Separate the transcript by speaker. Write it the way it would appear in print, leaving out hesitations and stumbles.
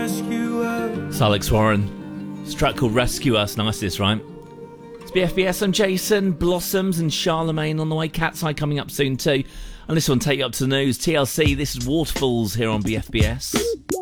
Speaker 1: It's Alex Warren. It's a track called Rescue Us. Nice this, right? It's BFBS. I'm Jason. Blossoms and Charlemagne on the way. Cat's Eye coming up soon too. And this one take you up to the news. TLC, this is Waterfalls here on BFBS.